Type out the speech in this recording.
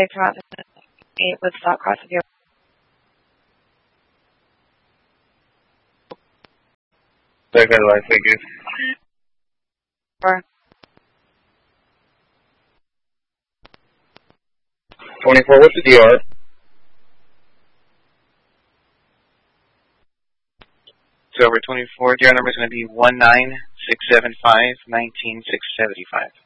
take Toronto with stop cross of your. Second line, thank you. 24, what's the DR? So over 24, DR number is going to be 19675-19675.